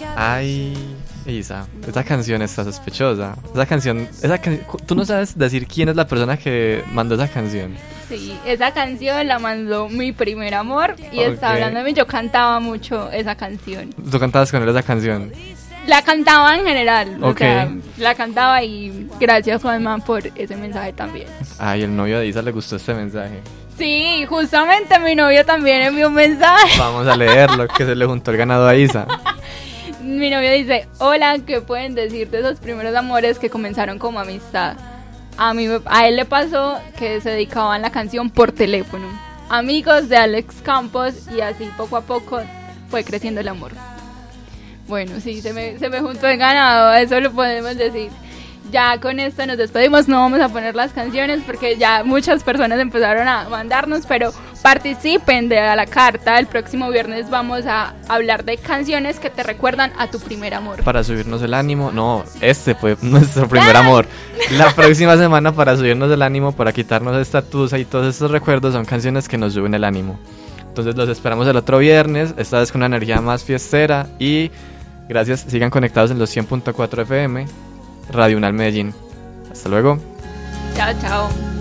Ay, Isa, esa canción está sospechosa. Tú no sabes decir quién es la persona que mandó esa canción. Sí, esa canción la mandó mi primer amor y está hablando de mí. Yo cantaba mucho esa canción. ¿Tú cantabas con él esa canción? La cantaba en general, o sea, la cantaba y gracias Juanma por ese mensaje también. Ay, el novio de Isa le gustó este mensaje. Sí, justamente mi novio también envió un mensaje. Vamos a leerlo, que se le juntó el ganado a Isa. Mi novio dice, hola, ¿qué pueden decir de esos primeros amores que comenzaron como amistad? A él le pasó que se dedicaban la canción por teléfono. Amigos de Alex Campos y así poco a poco fue creciendo el amor. Bueno, sí, se me juntó el ganado, eso lo podemos decir. Ya con esto nos despedimos, no vamos a poner las canciones porque ya muchas personas empezaron a mandarnos, pero participen de la carta. El próximo viernes vamos a hablar de canciones que te recuerdan a tu primer amor. Para subirnos el ánimo, no, este fue nuestro primer amor. La próxima semana para subirnos el ánimo, para quitarnos esta tusa y todos estos recuerdos son canciones que nos suben el ánimo. Entonces los esperamos el otro viernes, esta vez con una energía más fiestera y gracias, sigan conectados en los 100.4 FM. Radio UNAL Medellín. Hasta luego. Chao, chao.